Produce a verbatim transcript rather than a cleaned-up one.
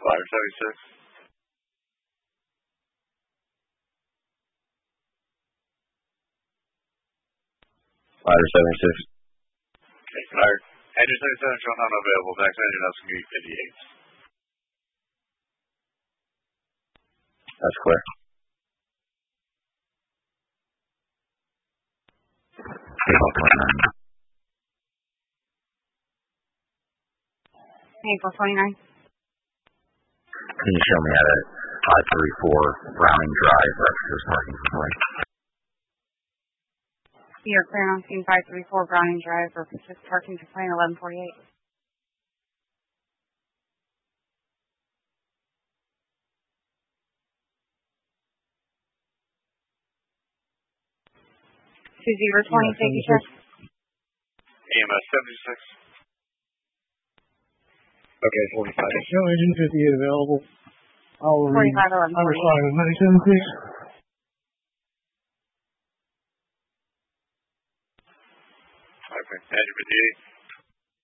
Fire seventy-six. Fire seventy-six. Okay, fire. Engine seventy-seven showing unavailable. Next engine, that's going to be fifty-eight. That's clear. April twenty-nine. April twenty-nine. Can you show me at a five thirty-four Browning Drive, Breakfast parking complaint? You're clear on scene five thirty-four Browning Drive, Breakfast parking complaint eleven forty-eight. Two zero twenty, safety check. E M S seventy-six. Okay, forty-five. Show engine fifty-eight available. I'll read. forty-five eleven. I'll respond with ninety-seven, please. Okay, engine fifty-eight.